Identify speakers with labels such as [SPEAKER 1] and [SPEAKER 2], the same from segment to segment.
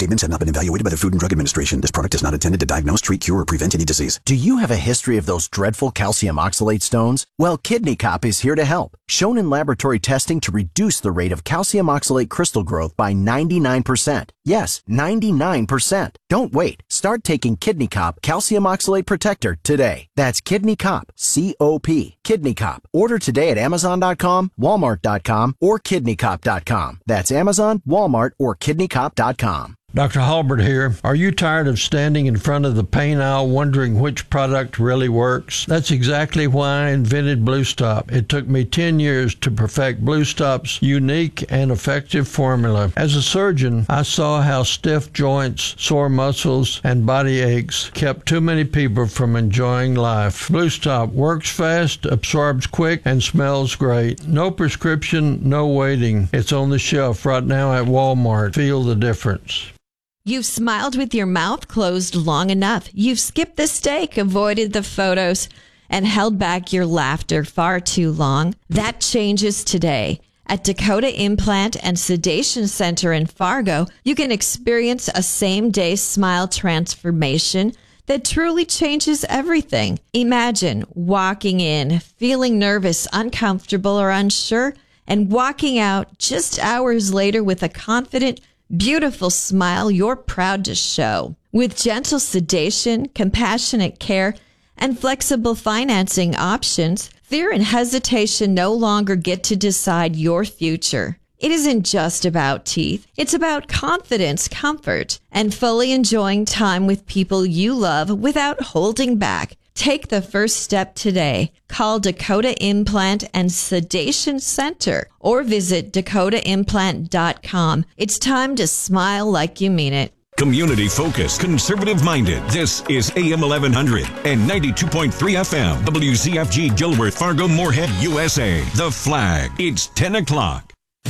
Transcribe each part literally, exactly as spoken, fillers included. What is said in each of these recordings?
[SPEAKER 1] statements have not been evaluated by the Food and Drug Administration. This product is not intended to diagnose, treat, cure, or prevent any disease.
[SPEAKER 2] Do you have a history of those dreadful calcium oxalate stones? Well, Kidney Cop is here to help. Shown in laboratory testing to reduce the rate of calcium oxalate crystal growth by ninety-nine percent. Yes, ninety-nine percent. Don't wait. Start taking Kidney Cop Calcium Oxalate Protector today. That's Kidney Cop, C O P. Kidney Cop. Order today at Amazon dot com, Walmart dot com, or Kidney Cop dot com. That's Amazon, Walmart, or Kidney Cop dot com.
[SPEAKER 3] Doctor Halbert here. Are you tired of standing in front of the pain aisle wondering which product really works? That's exactly why I invented Blue Stop. It took me ten years to perfect Blue Stop's unique and effective formula. As a surgeon, I saw how stiff joints, sore muscles, and body aches kept too many people from enjoying life. Blue Stop works fast, absorbs quick, and smells great. No prescription, no waiting. It's on the shelf right now at Walmart. Feel the difference.
[SPEAKER 4] You've smiled with your mouth closed long enough. You've skipped the steak, avoided the photos, and held back your laughter far too long. That changes today. At Dakota Implant and Sedation Center in Fargo, you can experience a same-day smile transformation that truly changes everything. Imagine walking in, feeling nervous, uncomfortable, or unsure, and walking out just hours later with a confident, beautiful smile you're proud to show. With gentle sedation, compassionate care, and flexible financing options, fear and hesitation no longer get to decide your future. It isn't just about teeth. It's about confidence, comfort, and fully enjoying time with people you love without holding back. Take the first step today. Call Dakota Implant and Sedation Center or visit dakota implant dot com. It's time to smile like you mean it.
[SPEAKER 5] Community focused, conservative minded. This is A M eleven hundred and ninety-two point three F M. W Z F G Gilworth, Fargo, Moorhead, U S A. The Flag. It's ten o'clock.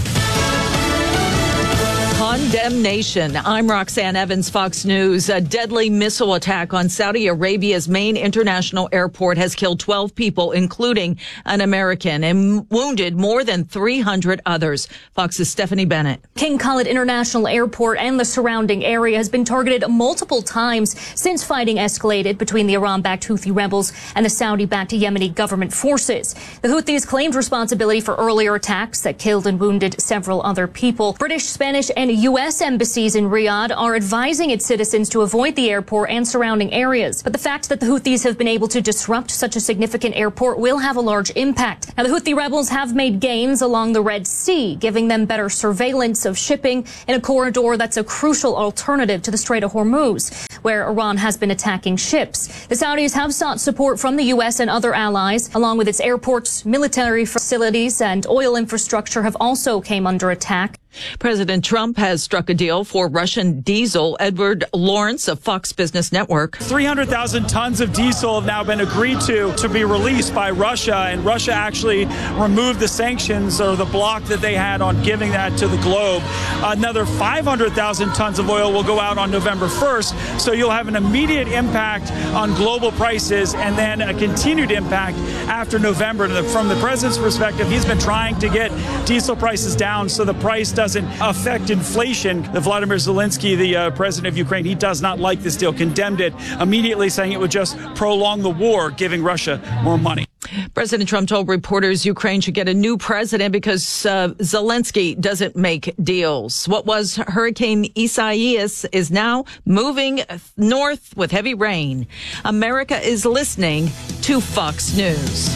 [SPEAKER 6] Condemnation. I'm Roxanne Evans, Fox News. A deadly missile attack on Saudi Arabia's main international airport has killed twelve people, including an American, and wounded more than three hundred others. Fox's Stephanie Bennett.
[SPEAKER 7] King Khalid International Airport and the surrounding area has been targeted multiple times since fighting escalated between the Iran-backed Houthi rebels and the Saudi-backed Yemeni government forces. The Houthis claimed responsibility for earlier attacks that killed and wounded several other people. British, Spanish, and U S embassies in Riyadh are advising its citizens to avoid the airport and surrounding areas. But the fact that the Houthis have been able to disrupt such a significant airport will have a large impact. Now, the Houthi rebels have made gains along the Red Sea, giving them better surveillance of shipping in a corridor that's a crucial alternative to the Strait of Hormuz, where Iran has been attacking ships. The Saudis have sought support from the U S and other allies, along with its airports, military facilities, and oil infrastructure have also came under attack.
[SPEAKER 6] President Trump has struck a deal for Russian diesel. Edward Lawrence of Fox Business Network.
[SPEAKER 8] three hundred thousand tons of diesel have now been agreed to to be released by Russia, and Russia actually removed the sanctions or the block that they had on giving that to the globe. Another five hundred thousand tons of oil will go out on November first, so you'll have an immediate impact on global prices and then a continued impact after November. From the president's perspective, he's been trying to get diesel prices down so the price doesn't affect inflation. The Vladimir Zelensky, the uh, president of Ukraine, he does not like this deal, condemned it immediately, saying it would just prolong the war, giving Russia more money.
[SPEAKER 6] President Trump told reporters Ukraine should get a new president because uh, Zelensky doesn't make deals. What was Hurricane Isaias is now moving north with heavy rain. America is listening to Fox News.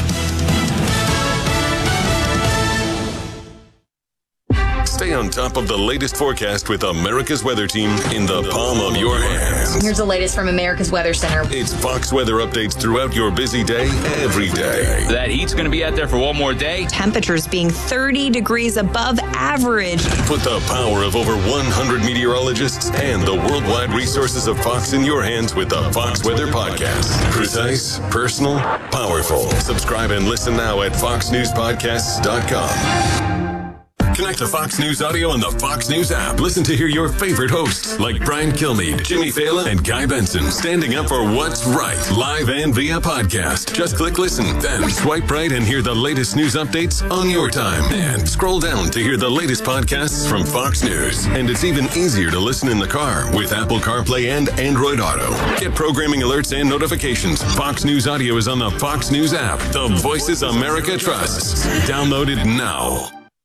[SPEAKER 9] Stay on top of the latest forecast with America's Weather Team in the palm of your hands.
[SPEAKER 10] Here's the latest from America's Weather Center.
[SPEAKER 9] It's Fox weather updates throughout your busy day, every day.
[SPEAKER 11] That heat's going to be out there for one more day.
[SPEAKER 12] Temperatures being thirty degrees above average.
[SPEAKER 9] Put the power of over one hundred meteorologists and the worldwide resources of Fox in your hands with the Fox Weather Podcast. Precise, personal, powerful. Subscribe and listen now at fox news podcasts dot com. Connect to Fox News Audio on the Fox News app. Listen to hear your favorite hosts like Brian Kilmeade, Jimmy Fallon, and Guy Benson standing up for what's right, live and via podcast. Just click listen, then swipe right and hear the latest news updates on your time. And scroll down to hear the latest podcasts from Fox News. And it's even easier to listen in the car with Apple CarPlay and Android Auto. Get programming alerts and notifications. Fox News Audio is on the Fox News app. The voices America trusts. Download it now.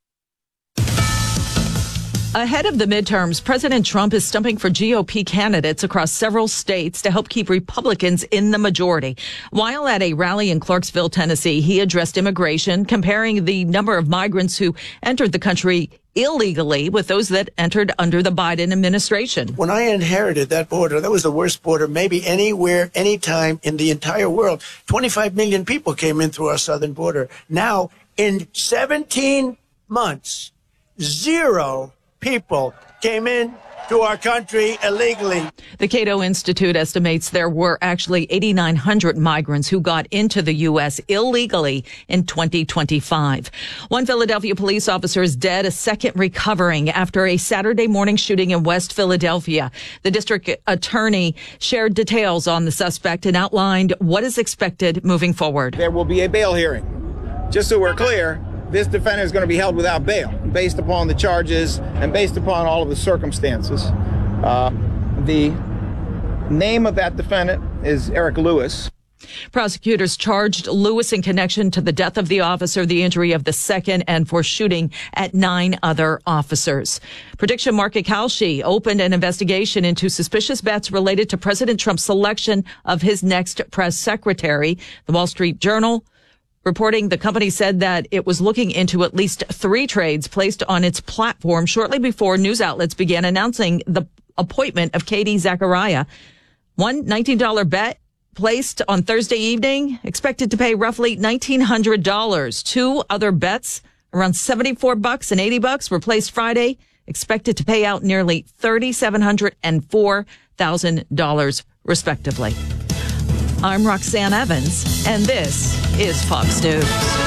[SPEAKER 6] Ahead of the midterms, President Trump is stumping for G O P candidates across several states to help keep Republicans in the majority. While at a rally in Clarksville, Tennessee, he addressed immigration, comparing the number of migrants who entered the country illegally with those that entered under the Biden administration.
[SPEAKER 13] When I inherited that border, that was the worst border maybe anywhere, anytime in the entire world. twenty-five million people came in through our southern border. Now, in seventeen months, zero people came in to our country illegally.
[SPEAKER 6] The Cato Institute estimates there were actually eighty-nine hundred migrants who got into the U S illegally in twenty twenty-five. One Philadelphia police officer is dead, a second recovering after a Saturday morning shooting in West Philadelphia. The district attorney shared details on the suspect and outlined what is expected moving forward.
[SPEAKER 14] There will be a bail hearing. Just so we're clear, this defendant is going to be held without bail based upon the charges and based upon all of the circumstances. Uh, the name of that defendant is Eric Lewis.
[SPEAKER 6] Prosecutors charged Lewis in connection to the death of the officer, the injury of the second, and for shooting at nine other officers. Prediction Market Kalshi opened an investigation into suspicious bets related to President Trump's selection of his next press secretary. The Wall Street Journal reporting the company said that it was looking into at least three trades placed on its platform shortly before news outlets began announcing the appointment of Katie Zachariah. One nineteen dollars bet placed on Thursday evening, expected to pay roughly nineteen hundred dollars. Two other bets, around seventy-four bucks and eighty bucks, were placed Friday, expected to pay out nearly thirty-seven hundred dollars and four thousand dollars respectively. I'm Roxanne Evans, and this is Fox News.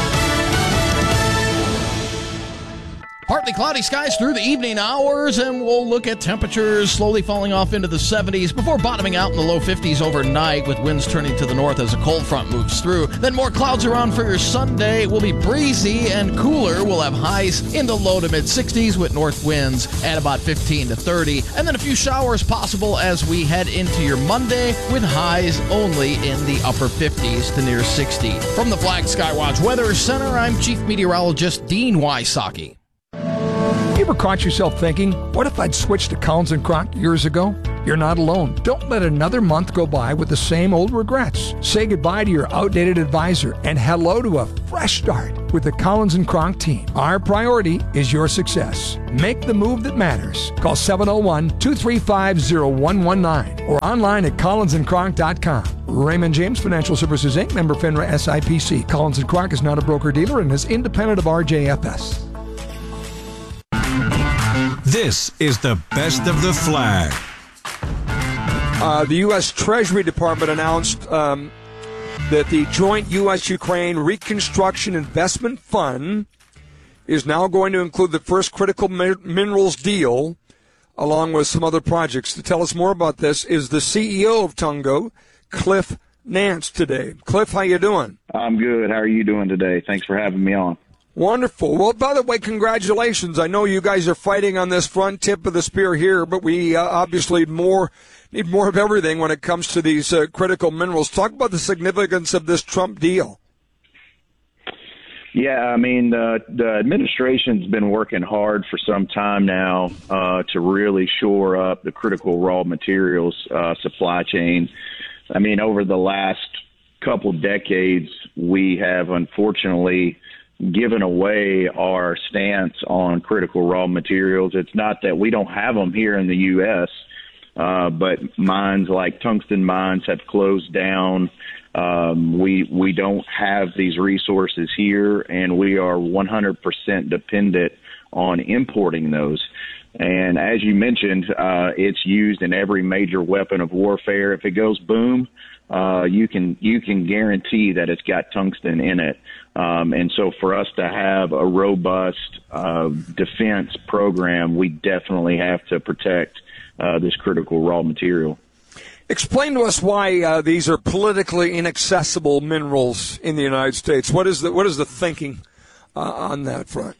[SPEAKER 15] Partly cloudy skies through the evening hours, and we'll look at temperatures slowly falling off into the seventies before bottoming out in the low fifties overnight with winds turning to the north as a cold front moves through. Then more clouds around for your Sunday. It will be breezy and cooler. We'll have highs in the low to mid sixties with north winds at about fifteen to thirty. And then a few showers possible as we head into your Monday with highs only in the upper fifties to near sixty. From the Flag Skywatch Weather Center, I'm Chief Meteorologist Dean Wysocki.
[SPEAKER 16] You ever caught yourself thinking, what if I'd switched to Collins and Crock years ago? You're not alone. Don't let another month go by with the same old regrets. Say goodbye to your outdated advisor and hello to a fresh start with the Collins and Crock team. Our priority is your success. Make the move that matters. Call seven oh one, two three five, oh one one nine or online at collins and crock dot com. Raymond James Financial Services, Incorporated, member FINRA S I P C. Collins and Crock is not a broker-dealer and is independent of R J F S.
[SPEAKER 5] This is the best of the flag.
[SPEAKER 17] Uh, the U S Treasury Department announced um, that the joint U S Ukraine Reconstruction Investment Fund is now going to include the first critical mi- minerals deal, along with some other projects. To tell us more about this is the C E O of Tungo, Cliff Nance, today. Cliff, how you doing?
[SPEAKER 18] I'm good. How are you doing today? Thanks for having me on.
[SPEAKER 17] Wonderful. Well, by the way, congratulations. I know you guys are fighting on this front tip of the spear here, but we uh, obviously more need more of everything when it comes to these uh, critical minerals. Talk about the significance of this Trump deal.
[SPEAKER 18] Yeah, I mean, uh, the administration's been working hard for some time now uh, to really shore up the critical raw materials uh, supply chain. I mean, over the last couple decades, we have unfortunately given away our stance on critical raw materials. It's not that we don't have them here in the U S, uh, but mines like tungsten mines have closed down. Um, we we don't have these resources here, and we are one hundred percent dependent on importing those. And as you mentioned, uh, it's used in every major weapon of warfare. If it goes boom, uh, you can you can guarantee that it's got tungsten in it. Um, and so for us to have a robust uh, defense program, we definitely have to protect uh, this critical raw material.
[SPEAKER 17] Explain to us why uh, these are politically inaccessible minerals in the United States. What is the what is the thinking uh, on that front?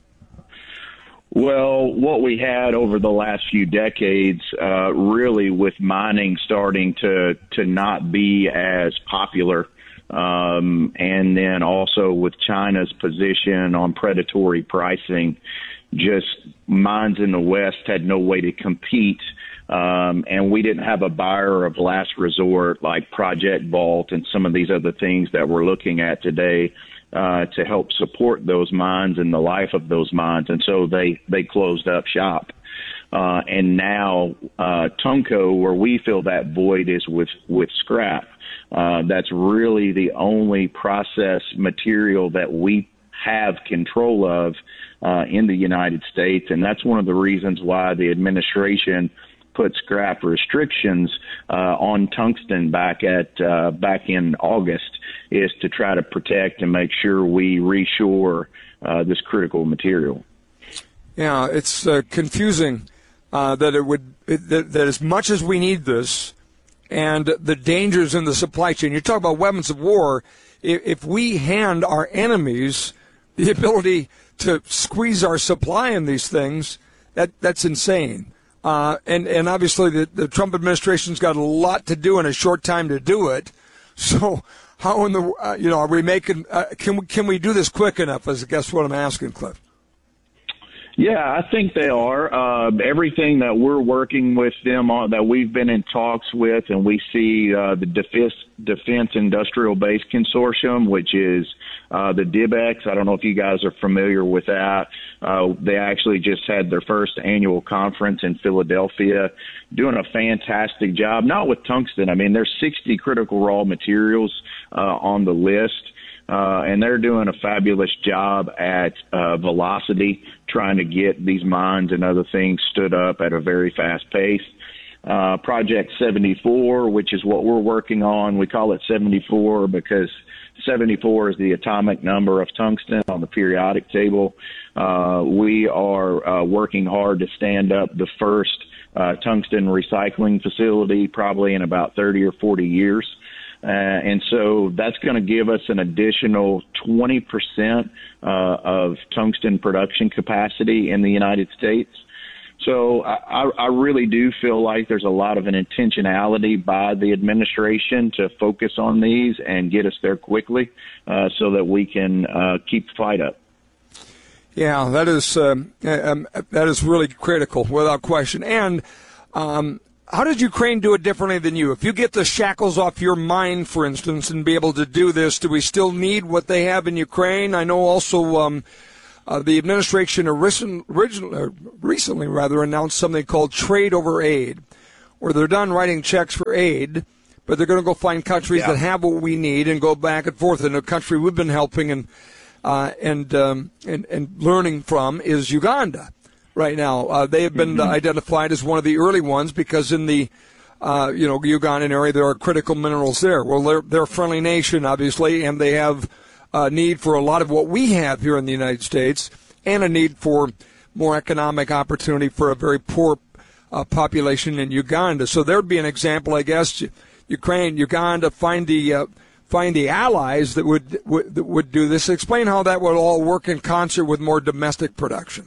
[SPEAKER 18] Well, what we had over the last few decades, uh, really with mining starting to, to not be as popular, um, and then also with China's position on predatory pricing, just mines in the West had no way to compete, um, and we didn't have a buyer of last resort like Project Vault and some of these other things that we're looking at today. Uh, to help support those mines and the life of those mines. And so they, they closed up shop. Uh, and now uh, Tunco, where we fill that void, is with, with scrap. Uh, that's really the only process material that we have control of uh, in the United States. And that's one of the reasons why the administration put scrap restrictions uh, on tungsten back at uh, back in August, is to try to protect and make sure we reshore uh, this critical material.
[SPEAKER 17] Yeah, it's uh, confusing uh, that it would it, that, that as much as we need this, and the dangers in the supply chain. You talk about weapons of war. If, if we hand our enemies the ability to squeeze our supply in these things, that that's insane. Uh, and, and obviously the, the Trump administration's got a lot to do in a short time to do it. So how in the, uh, you know, are we making, uh, can we, can we do this quick enough, is I guess what I'm asking, Cliff?
[SPEAKER 18] Yeah, I think they are. Uh, everything that we're working with them on, that we've been in talks with, and we see uh, the Defense, Defense Industrial Base Consortium, which is uh, the D I B X. I don't know if you guys are familiar with that. Uh, they actually just had their first annual conference in Philadelphia, doing a fantastic job, not with tungsten. I mean, there's sixty critical raw materials uh, on the list. Uh, and they're doing a fabulous job at uh, velocity, trying to get these mines and other things stood up at a very fast pace. Uh, Project seventy-four, which is what we're working on, we call it seventy-four because seventy-four is the atomic number of tungsten on the periodic table. Uh, we are uh, working hard to stand up the first uh, tungsten recycling facility probably in about thirty or forty years. Uh, and so that's going to give us an additional twenty percent uh, of tungsten production capacity in the United States. So I, I really do feel like there's a lot of an intentionality by the administration to focus on these and get us there quickly uh, so that we can uh, keep the fight up.
[SPEAKER 17] Yeah, that is um, um, that is really critical, without question. And um, how did Ukraine do it differently than you? If you get the shackles off your mind, for instance, and be able to do this, do we still need what they have in Ukraine? I know also um, uh, the administration originally, recently rather announced something called trade over aid, where they're done writing checks for aid, but they're going to go find countries yeah. that have what we need and go back and forth. And a country we've been helping and uh, and, um, and and learning from is Uganda. Right now, uh, they have been mm-hmm. identified as one of the early ones because in the, uh, you know, Ugandan area there are critical minerals there. Well, they're they're a friendly nation, obviously, and they have a need for a lot of what we have here in the United States, and a need for more economic opportunity for a very poor uh, population in Uganda. So there'd be an example, I guess. Ukraine, Uganda, find the uh, find the allies that would, would that would do this. Explain how that would all work in concert with more domestic production.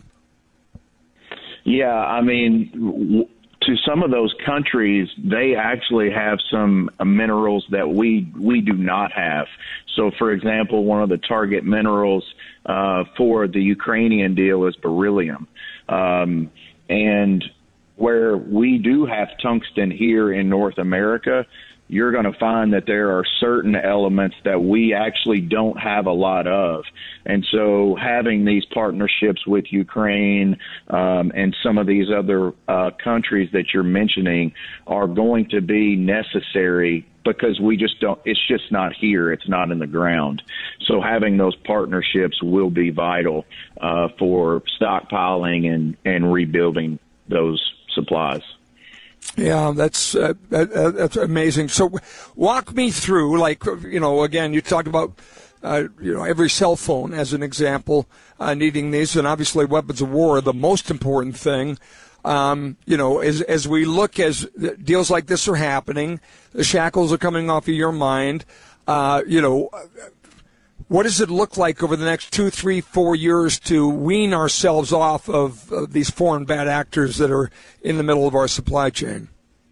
[SPEAKER 18] Yeah, I mean, w- to some of those countries, they actually have some uh, minerals that we we do not have. So, for example, one of the target minerals uh, for the Ukrainian deal is beryllium. Um, and where we do have tungsten here in North America, you're going to find that there are certain elements that we actually don't have a lot of. And so having these partnerships with Ukraine um, and some of these other uh, countries that you're mentioning are going to be necessary, because we just don't, it's just not here. It's not in the ground. So having those partnerships will be vital uh, for stockpiling and, and rebuilding those supplies.
[SPEAKER 17] Yeah, that's uh, that, uh, that's amazing. So walk me through, like, you know, again, you talked about, uh, you know, every cell phone as an example, uh, needing these, and obviously weapons of war are the most important thing. Um, you know, as as we look, as deals like this are happening, the shackles are coming off of your mind. Uh, you know, what does it look like over the next two, three, four years to wean ourselves off of, of these foreign bad actors that are in the middle of our supply chain?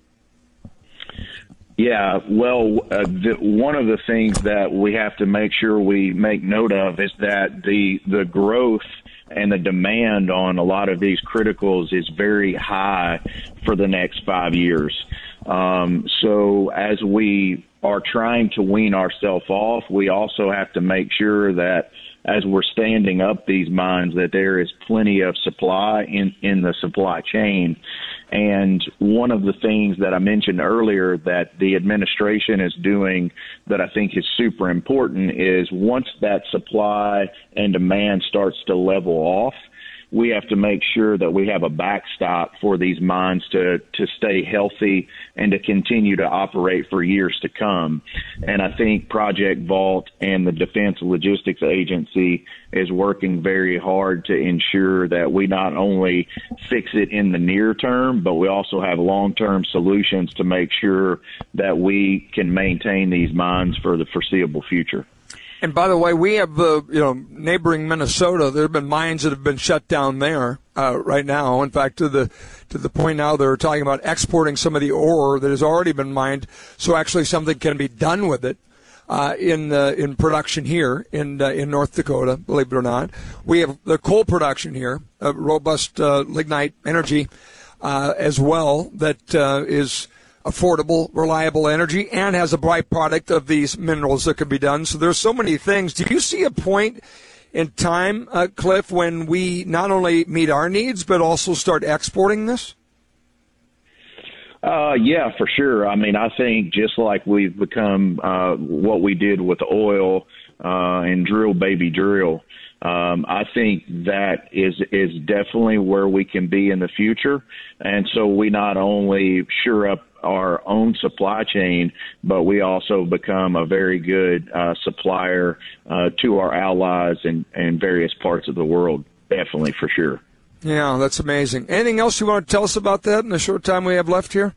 [SPEAKER 18] Yeah, well, uh, the, one of the things that we have to make sure we make note of is that the the growth and the demand on a lot of these criticals is very high for the next five years. Um, so as we are trying to wean ourselves off, we also have to make sure that as we're standing up these mines, that there is plenty of supply in, in the supply chain. And one of the things that I mentioned earlier that the administration is doing that I think is super important is once that supply and demand starts to level off, we have to make sure that we have a backstop for these mines to, to stay healthy and to continue to operate for years to come. And I think Project Vault and the Defense Logistics Agency is working very hard to ensure that we not only fix it in the near term, but we also have long-term solutions to make sure that we can maintain these mines for the foreseeable future.
[SPEAKER 17] And by the way, we have, uh, you know, neighboring Minnesota. There have been mines that have been shut down there uh, right now. In fact, to the to the point now they're talking about exporting some of the ore that has already been mined, so actually something can be done with it uh, in uh, in production here in uh, in North Dakota. Believe it or not, we have the coal production here, uh, robust uh, lignite energy uh, as well that uh, is affordable, reliable energy, and has a byproduct of these minerals that can be done. So there's so many things. Do you see a point in time, uh, Cliff, when we not only meet our needs, but also start exporting this?
[SPEAKER 18] Uh, yeah, for sure. I mean, I think just like we've become uh, what we did with oil uh, and drill, baby, drill, Um, I think that is is definitely where we can be in the future. And so we not only shore up our own supply chain, but we also become a very good uh, supplier uh, to our allies in, in various parts of the world, definitely, for sure.
[SPEAKER 17] Yeah, that's amazing. Anything else you want to tell us about that in the short time we have left here?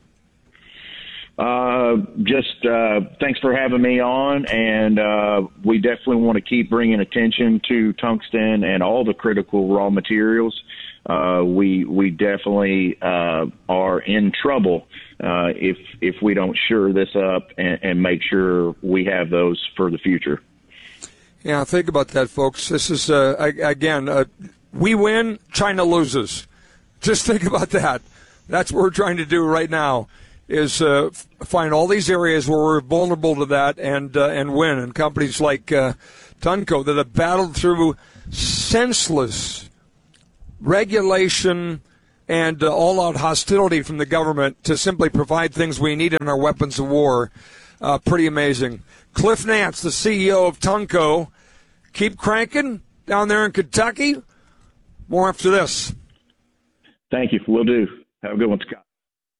[SPEAKER 18] Uh, just uh, thanks for having me on, and uh, we definitely want to keep bringing attention to tungsten and all the critical raw materials. Uh, we we definitely uh, are in trouble uh, if if we don't shore this up and, and make sure we have those for the future.
[SPEAKER 17] Yeah, think about that, folks. This is uh, again, uh, we win, China loses. Just think about that. That's what we're trying to do right now. Is uh, find all these areas where we're vulnerable to that and uh, and win. And companies like uh, Tunco that have battled through senseless regulation and uh, all-out hostility from the government to simply provide things we need in our weapons of war. Uh, pretty amazing. Cliff Nance, the C E O of Tunco. Keep cranking down there in Kentucky. More after this.
[SPEAKER 18] Thank you. Will do. Have a good one, Scott.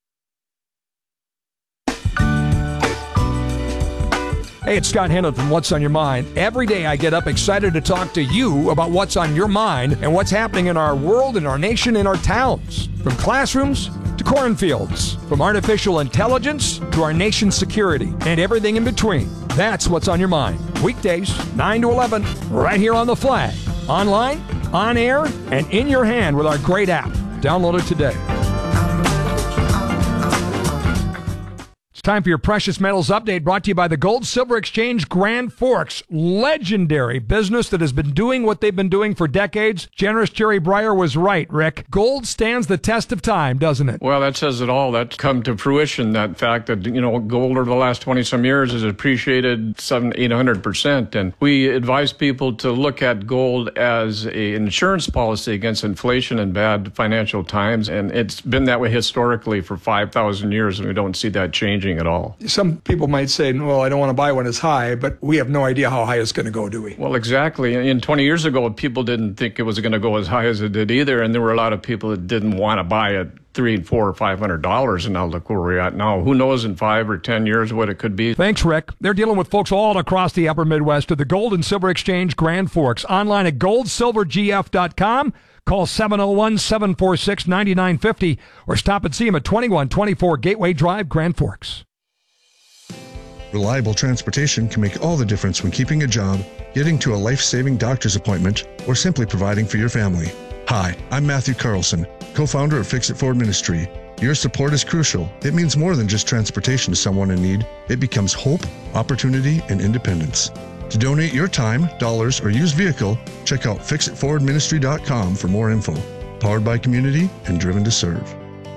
[SPEAKER 16] Hey, it's Scott Hanlon from What's on Your Mind. Every day I get up excited to talk to you about what's on your mind and what's happening in our world, in our nation, in our towns. From classrooms to cornfields, from artificial intelligence to our nation's security, and everything in between. That's What's on Your Mind. Weekdays, nine to eleven, right here on The Flag. Online, on air, and in your hand with our great app. Download it today. Time for your Precious Metals Update, brought to you by the Gold Silver Exchange Grand Forks. Legendary business that has been doing what they've been doing for decades. Generous Jerry Breyer was right, Rick. Gold stands the test of time, doesn't it?
[SPEAKER 19] Well, that says it all. That's come to fruition, that fact that, you know, gold over the last twenty-some years has appreciated seven, eight hundred percent. And we advise people to look at gold as an insurance policy against inflation and bad financial times. And it's been that way historically for five thousand years, and we don't see that changing at all.
[SPEAKER 17] Some people might say, well, I don't want to buy when it's high, but we have no idea how high it's going to go, do we?
[SPEAKER 19] Well, exactly. And twenty years ago, people didn't think it was going to go as high as it did either. And there were a lot of people that didn't want to buy it three and four or five hundred dollars. And now look where we're at now. Who knows in five or ten years what it could be.
[SPEAKER 16] Thanks, Rick. They're dealing with folks all across the upper Midwest at the Gold and Silver Exchange Grand Forks. Online at gold silver g f dot com. Call seven oh one, seven four six, nine nine five oh or stop and see them at twenty-one twenty-four Gateway Drive, Grand Forks.
[SPEAKER 20] Reliable transportation can make all the difference when keeping a job, getting to a life-saving doctor's appointment, or simply providing for your family. Hi, I'm Matthew Carlson, co-founder of Fix It Forward Ministry. Your support is crucial. It means more than just transportation to someone in need. It becomes hope, opportunity, and independence. To donate your time, dollars, or used vehicle, check out fix it forward ministry dot com for more info. Powered by community and driven to serve.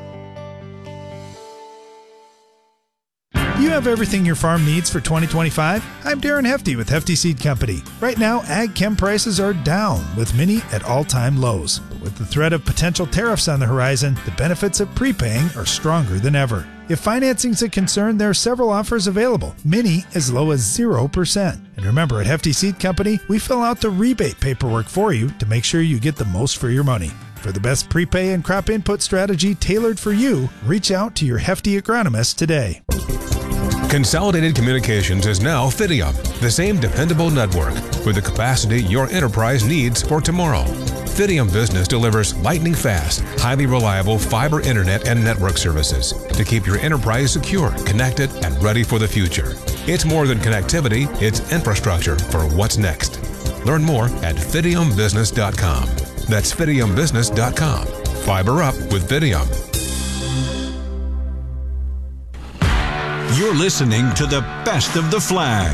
[SPEAKER 21] You have everything your farm needs for twenty twenty-five? I'm Darren Hefty with Hefty Seed Company. Right now, ag chem prices are down, with many at all-time lows. But with the threat of potential tariffs on the horizon, the benefits of prepaying are stronger than ever. If financing's a concern, there are several offers available, many as low as zero percent. And remember, at Hefty Seed Company, we fill out the rebate paperwork for you to make sure you get the most for your money. For the best prepay and crop input strategy tailored for you, reach out to your Hefty agronomist today.
[SPEAKER 22] Consolidated Communications is now Fidium, the same dependable network with the capacity your enterprise needs for tomorrow. Fidium Business delivers lightning-fast, highly reliable fiber internet and network services to keep your enterprise secure, connected, and ready for the future. It's more than connectivity, it's infrastructure for what's next. Learn more at fidium business dot com. That's fidium business dot com. Fiber up with Fidium.
[SPEAKER 5] You're listening to the Best of the Flag.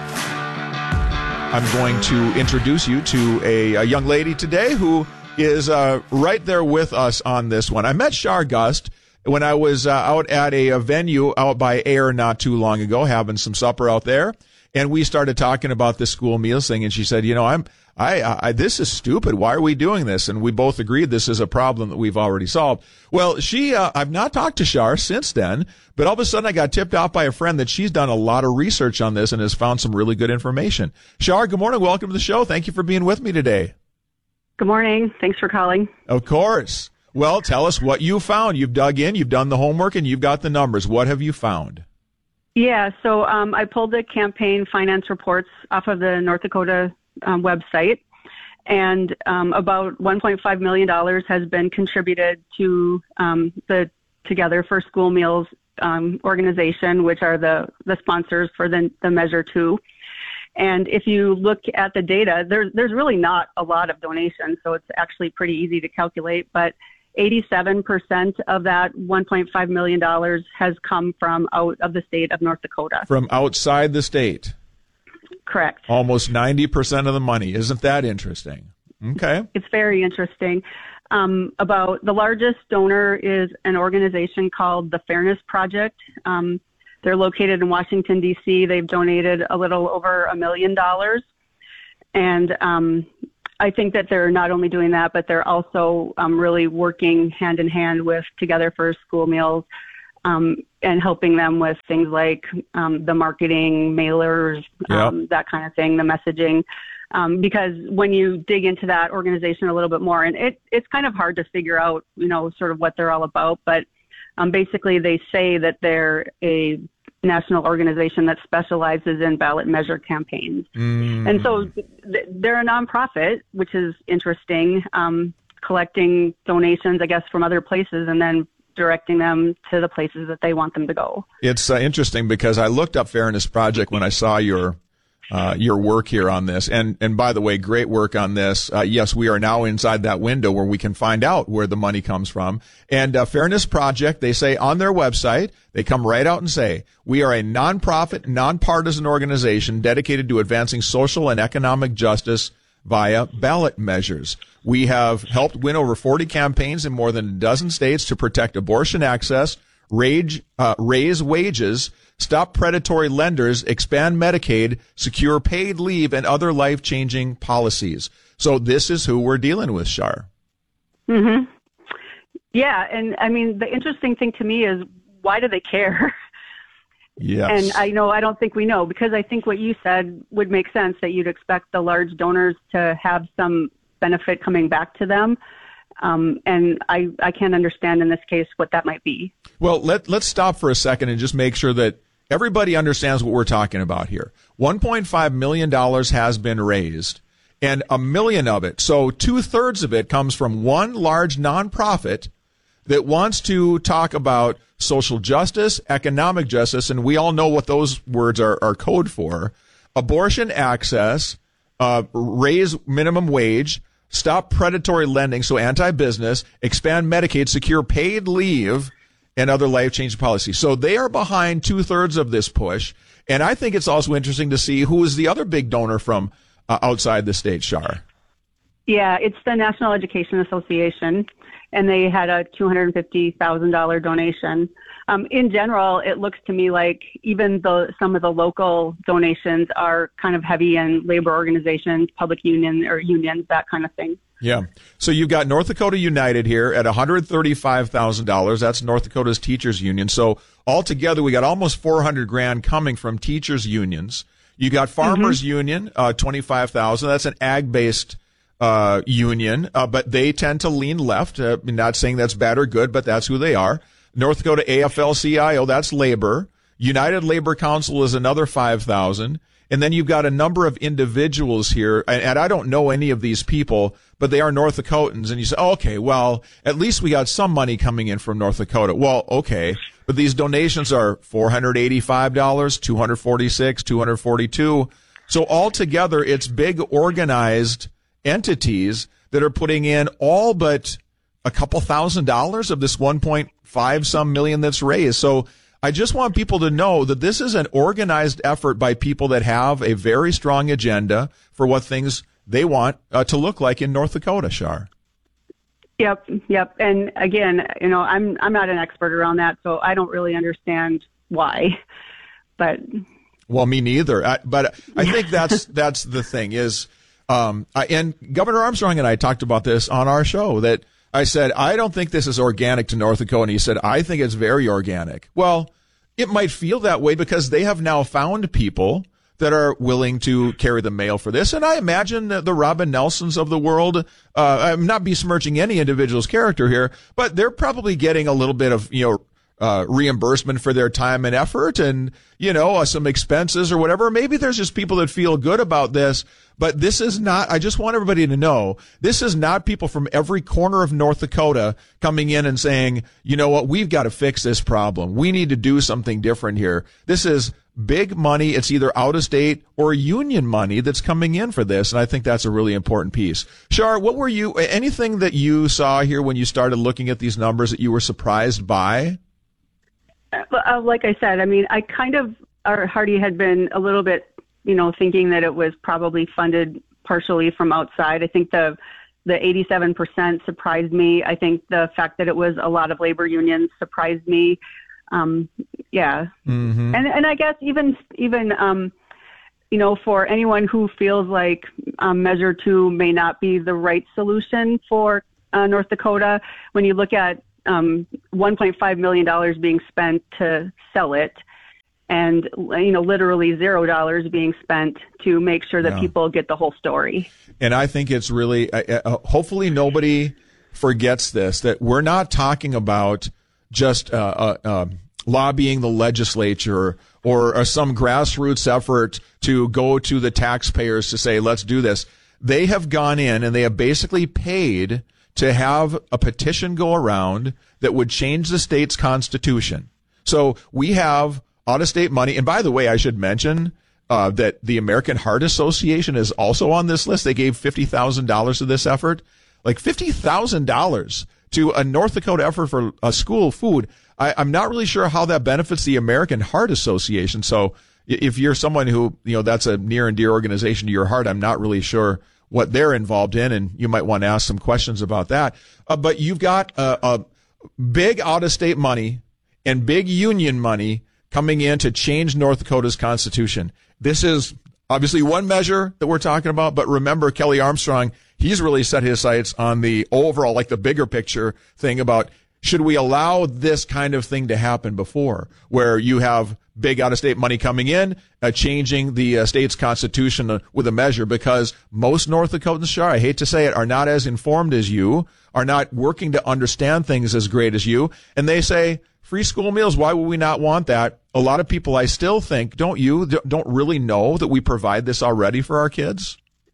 [SPEAKER 23] I'm going to introduce you to a, a young lady today who is uh, right there with us on this one. I met Shar Gust when I was uh, out at a, a venue out by Air not too long ago, having some supper out there, and we started talking about the school meals thing, and she said, you know, I'm I, I, this is stupid. Why are we doing this? And we both agreed this is a problem that we've already solved. Well, she, uh, I've not talked to Shar since then, but all of a sudden I got tipped off by a friend that she's done a lot of research on this and has found some really good information. Shar, good morning. Welcome to the show. Thank you for being with me today.
[SPEAKER 24] Good morning. Thanks for calling.
[SPEAKER 23] Of course. Well, tell us what you found. You've dug in, you've done the homework, and you've got the numbers. What have you found?
[SPEAKER 24] Yeah, so um, I pulled the campaign finance reports off of the North Dakota um, website, and um, about one point five million dollars has been contributed to um, the Together for School Meals um, organization, which are the, the sponsors for the, the Measure two. And if you look at the data, there, there's really not a lot of donations, so it's actually pretty easy to calculate, but eighty-seven percent of that one point five million dollars has come from out of the state of North Dakota.
[SPEAKER 23] From outside the state?
[SPEAKER 24] Correct.
[SPEAKER 23] Almost ninety percent of the money. Isn't that interesting? Okay.
[SPEAKER 24] It's very interesting. Um, about the largest donor is an organization called the Fairness Project. Um, they're located in Washington, D C. They've donated a little over a million dollars. And um, I think that they're not only doing that, but they're also um, really working hand in hand with Together for School Meals um, and helping them with things like um, the marketing, mailers, um, yep. that kind of thing, the messaging. Um, because when you dig into that organization a little bit more, and it, it's kind of hard to figure out, you know, sort of what they're all about, but um, basically they say that they're a national organization that specializes in ballot measure campaigns. Mm. And so th- they're a nonprofit, which is interesting, um, collecting donations, I guess, from other places and then directing them to the places that they want them to go.
[SPEAKER 23] It's uh, interesting because I looked up Fairness Project when I saw your uh, your work here on this. And, and by the way, great work on this. Uh, yes, we are now inside that window where we can find out where the money comes from. And uh, Fairness Project, they say on their website, they come right out and say, we are a nonprofit, nonpartisan organization dedicated to advancing social and economic justice via ballot measures. We have helped win over forty campaigns in more than a dozen states to protect abortion access, rage, uh, raise wages, stop predatory lenders, expand Medicaid, secure paid leave, and other life-changing policies. So this is who we're dealing with, Shar.
[SPEAKER 24] Mm-hmm. Yeah, and I mean, the interesting thing to me is, why do they care?
[SPEAKER 23] Yes.
[SPEAKER 24] And I know, I don't think we know, because I think what you said would make sense, that you'd expect the large donors to have some benefit coming back to them. Um, and I, I can't understand in this case what that might be.
[SPEAKER 23] Well, let, let's stop for a second and just make sure that everybody understands what we're talking about here. one point five million dollars has been raised, and a million of it, so two-thirds of it, comes from one large nonprofit that wants to talk about social justice, economic justice, and we all know what those words are, are code for, abortion access, uh, raise minimum wage, stop predatory lending, so anti-business, expand Medicaid, secure paid leave, and other life-changing policies. So they are behind two-thirds of this push, and I think it's also interesting to see who is the other big donor from uh, outside the state, Shar.
[SPEAKER 24] Yeah, it's the National Education Association, and they had a two hundred fifty thousand dollars donation. Um, in general, it looks to me like even though some of the local donations are kind of heavy in labor organizations, public union or unions, that kind of thing.
[SPEAKER 23] Yeah. So you've got North Dakota United here at one hundred thirty-five thousand dollars. That's North Dakota's teachers union. So altogether, we got almost four hundred grand coming from teachers unions. You got Farmers mm-hmm. Union, uh, twenty-five thousand. That's an ag-based uh, union, uh, but they tend to lean left. Uh, I'm not saying that's bad or good, but that's who they are. North Dakota A F L C I O, that's labor. United Labor Council is another five thousand. And then you've got a number of individuals here, and, and I don't know any of these people, but they are North Dakotans. And you say, oh, okay, well, at least we got some money coming in from North Dakota. Well, okay, but these donations are four hundred eighty-five dollars, two hundred forty-six dollars, two hundred forty-two dollars. So altogether, it's big organized entities that are putting in all but a couple thousand dollars of this one point five some million that's raised. So I just want people to know that this is an organized effort by people that have a very strong agenda for what things they want uh, to look like in North Dakota, Shar.
[SPEAKER 24] Yep, yep. And again, you know, I'm I'm not an expert around that, so I don't really understand why. But
[SPEAKER 23] well, me neither. I, but I think that's that's the thing is, um, I, and Governor Armstrong and I talked about this on our show, that I said, I don't think this is organic to North Dakota. And he said, I think it's very organic. Well, it might feel that way because they have now found people that are willing to carry the mail for this. And I imagine that the Robin Nelsons of the world, uh, I'm not besmirching any individual's character here, but they're probably getting a little bit of, you know, uh, reimbursement for their time and effort and, you know, uh, some expenses or whatever. Maybe there's just people that feel good about this, but this is not, I just want everybody to know, this is not people from every corner of North Dakota coming in and saying, you know what, we've got to fix this problem. We need to do something different here. This is big money. It's either out of state or union money that's coming in for this. And I think that's a really important piece. Shar, what were you, anything that you saw here when you started looking at these numbers that you were surprised by?
[SPEAKER 24] Uh, like I said, I mean, I kind of, our Hardy had been a little bit, you know, thinking that it was probably funded partially from outside. I think the the eighty-seven percent surprised me. I think the fact that it was a lot of labor unions surprised me. Um, yeah. Mm-hmm. And and I guess even, even um, you know, for anyone who feels like um, Measure two may not be the right solution for uh, North Dakota, when you look at um, one point five million dollars being spent to sell it, and, you know, literally zero dollars being spent to make sure that yeah. people get the whole story. And
[SPEAKER 23] I think it's really, uh, uh, hopefully nobody forgets this, that we're not talking about just uh, uh, uh, lobbying the legislature or, or some grassroots effort to go to the taxpayers to say, let's do this. They have gone in and they have basically paid to have a petition go around that would change the state's constitution. So we have out-of-state money. And by the way, I should mention, uh, that the American Heart Association is also on this list. They gave fifty thousand dollars to this effort. Like fifty thousand dollars to a North Dakota effort for uh, school food. I, I'm not really sure how that benefits the American Heart Association. So if you're someone who, you know, that's a near and dear organization to your heart, I'm not really sure what they're involved in, and you might want to ask some questions about that. Uh, but you've got a, a big out-of-state money and big union money coming in to change North Dakota's constitution. This is obviously one measure that we're talking about, but remember Kelly Armstrong, he's really set his sights on the overall, like the bigger picture thing about should we allow this kind of thing to happen before, where you have big out-of-state money coming in, uh, changing the uh, state's constitution uh, with a measure, because most North Dakotans, Shar, I hate to say it, are not as informed as you, are not working to understand things as great as you, and they say, free school meals, why would we not want that? A lot of people, I still think, don't you, don't really know that we provide this already for our kids?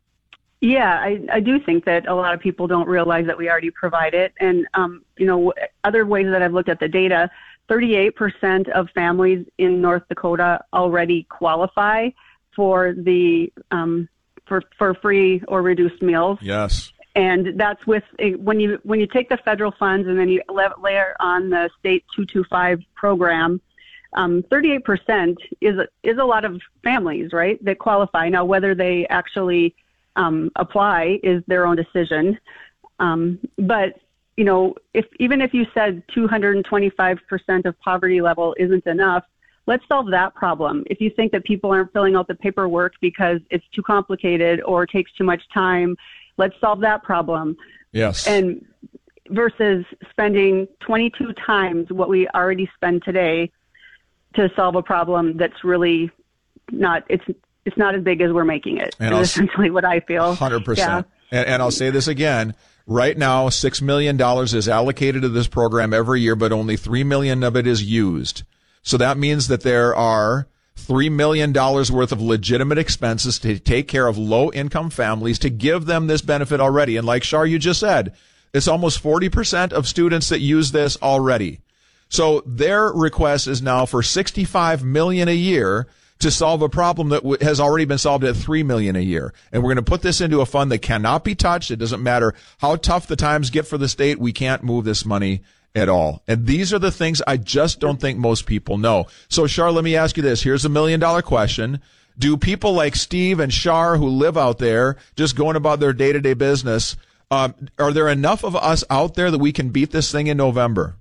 [SPEAKER 24] Yeah, I, I do think that a lot of people don't realize that we already provide it. And, um, you know, other ways that I've looked at the data, thirty-eight percent of families in North Dakota already qualify for the um, for, for free or reduced meals.
[SPEAKER 23] Yes.
[SPEAKER 24] And that's with a, when you when you take the federal funds and then you layer on the state two twenty-five program, um, thirty-eight percent is is a lot of families, right, that qualify. Now, whether they actually um, apply is their own decision. Um, but you know, if even if you said two hundred twenty-five percent of poverty level isn't enough, let's solve that problem. If you think that people aren't filling out the paperwork because it's too complicated or takes too much time, let's solve that problem.
[SPEAKER 23] Yes.
[SPEAKER 24] And versus spending twenty-two times what we already spend today to solve a problem that's really not, it's it's not as big as we're making it.
[SPEAKER 23] And
[SPEAKER 24] is essentially what I feel.
[SPEAKER 23] one hundred percent. Yeah. And, and I'll say this again. Right now, six million dollars is allocated to this program every year, but only three million dollars of it is used. So that means that there are three million dollars worth of legitimate expenses to take care of low-income families to give them this benefit already. And like Shar, you just said, it's almost forty percent of students that use this already. So their request is now for sixty-five million dollars a year to solve a problem that w- has already been solved at three million dollars a year. And we're going to put this into a fund that cannot be touched. It doesn't matter how tough the times get for the state. We can't move this money at all. And these are the things I just don't think most people know. So, Shar, let me ask you this. Here's a million dollar question. Do people like Steve and Shar who live out there just going about their day-to-day business, um, are there enough of us out there that we can beat this thing in November?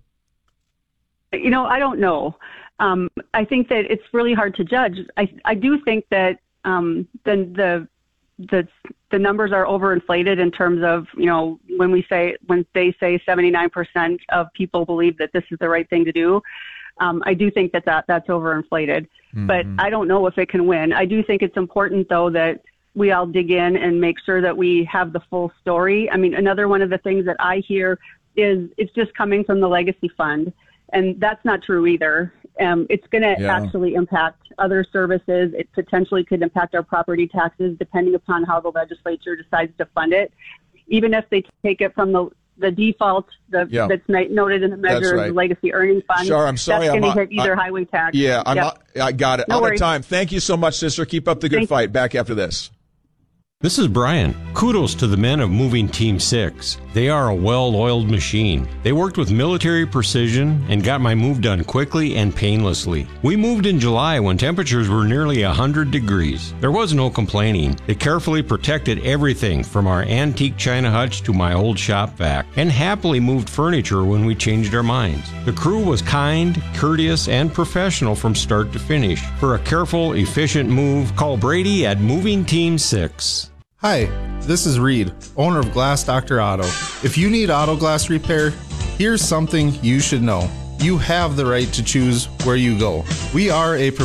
[SPEAKER 24] You know, I don't know. Um, I think that it's really hard to judge. I, I do think that um, the, the the the numbers are overinflated in terms of, you know, when we say when they say seventy-nine percent of people believe that this is the right thing to do. Um, I do think that, that that's overinflated, mm-hmm. but I don't know if it can win. I do think it's important, though, that we all dig in and make sure that we have the full story. I mean, another one of the things that I hear is it's just coming from the legacy fund, and that's not true either. Um, it's going to yeah. actually impact other services. It potentially could impact our property taxes, depending upon how the legislature decides to fund it. Even if they take it from the the default the, yeah. that's noted in the measure right. of the legacy earnings fund,
[SPEAKER 23] sure, I'm sorry,
[SPEAKER 24] that's going to
[SPEAKER 23] hit
[SPEAKER 24] either
[SPEAKER 23] I'm,
[SPEAKER 24] highway tax.
[SPEAKER 23] Yeah, I'm
[SPEAKER 24] yep.
[SPEAKER 23] not, I got it.
[SPEAKER 24] No
[SPEAKER 23] Out
[SPEAKER 24] worries.
[SPEAKER 23] of time. Thank you so much, sister. Keep up the good
[SPEAKER 24] Thank
[SPEAKER 23] fight. Back after this.
[SPEAKER 1] This is Brian. Kudos to the men of Moving Team six. They are a well-oiled machine. They worked with military precision and got my move done quickly and painlessly. We moved in July when temperatures were nearly one hundred degrees. There was no complaining. They carefully protected everything from our antique china hutch to my old shop vac, and happily moved furniture when we changed our minds. The crew was kind, courteous, and professional from start to finish. For a careful, efficient move, call Brady at Moving Team six.
[SPEAKER 2] Hi, this is Reed, owner of Glass Doctor Auto. If you need auto glass repair, here's something you should know. You have the right to choose where you go. We are a